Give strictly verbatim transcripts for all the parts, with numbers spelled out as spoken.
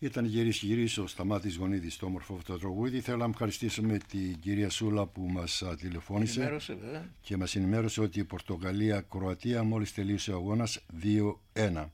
Ήταν γυρίς γυρίς ο Σταμάτης Γονίδης το όμορφο αυτό το τραγούδι. Θέλω να ευχαριστήσουμε την κυρία Σούλα που μας τηλεφώνησε ενημέρωσε, και μας ενημέρωσε ότι η Πορτογαλία-Κροατία μόλις τελείωσε ο αγώνας δύο ένα.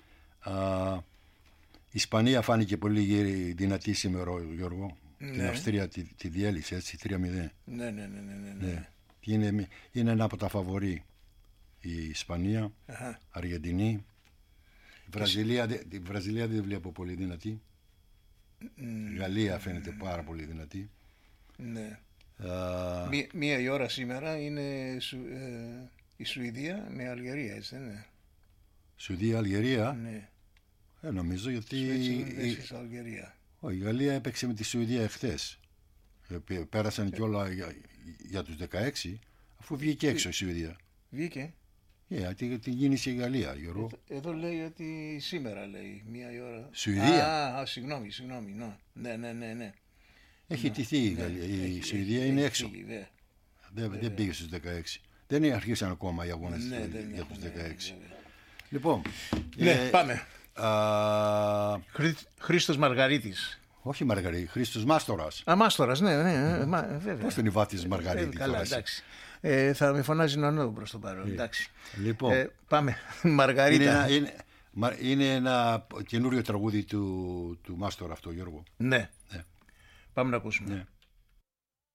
Η Ισπανία φάνηκε πολύ δυνατή σήμερα, Γιώργο. Ναι. Την Αυστρία τη, τη διέλυσε έτσι τρία μηδέν. Ναι, ναι, ναι, ναι, ναι. Ναι. Είναι, είναι ένα από τα φαβορί η Ισπανία, Αχα. Αργεντινή. Η Βραζιλία, η Βραζιλία δεν βλέπω πολύ δυνατή. Η Γαλλία φαίνεται πάρα πολύ δυνατή. Ναι. Α, Μία, μία η ώρα σήμερα είναι Σου, ε, η Σουηδία με Αλγερία, έτσι δεν είναι? Σουηδία, Αλγερία. Ναι. Ε, νομίζω γιατί η, Αλγερία. η Γαλλία έπαιξε με τη Σουηδία εχθές. Ε, πέρασαν ε. κιόλα για, για τους δεκαέξι, αφού βγήκε έξω η Σουηδία. Βγήκε. Yeah, τι, τι γίνησε η Γαλλία, Γιώργο. Εδώ, εδώ λέει ότι σήμερα λέει μία η ώρα. Σουηδία. Α, α, συγγνώμη, συγγνώμη. Ναι, ναι, ναι, ναι. Έχει ναι, τηθεί η Γαλλία. Ναι, η έχει, Σουηδία έχει, είναι έχει, έξω. Φύγει, δε. Δεν, δεν πήγε στους δεκαέξι. Δεν αρχίσαν ακόμα οι αγώνες ναι, για τους δεκαέξι. Ναι, λοιπόν. Ναι, ε, πάμε. Α, Χρή, Χρήστος Μαργαρίτης. Όχι Μαργαρίτη, Χρήστος Μάστορας. Α, Μάστορας, ναι, ναι, ναι, μα, βέβαια. Πώς τον υβάτης Μαργαρίτη. Καλά, εντάξει. Ε, θα με φωνάζει Νονό προς το παρόν. Ε, εντάξει. Λοιπόν, ε, πάμε. Μαργαρίτα. Είναι ένα, είναι, είναι ένα καινούριο τραγούδι του, του Μάστορα αυτό, Γιώργο. Ναι. ναι. Πάμε να ακούσουμε. Ναι.